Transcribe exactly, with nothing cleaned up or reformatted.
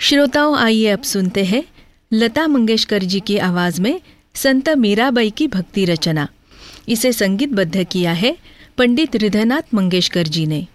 श्रोताओं, आइए अब सुनते हैं लता मंगेशकर जी की आवाज में संत मीराबाई की भक्ति रचना। इसे संगीतबद्ध किया है पंडित हृदयनाथ मंगेशकर जी ने।